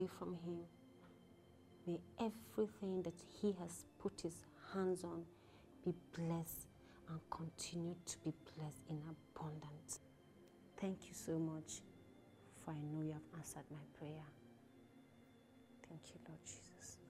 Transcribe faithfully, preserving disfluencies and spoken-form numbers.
from him. May everything that he has put his hands on be blessed and continue to be blessed in abundance. Thank you so much, for I know you have answered my prayer. Thank you, Lord Jesus.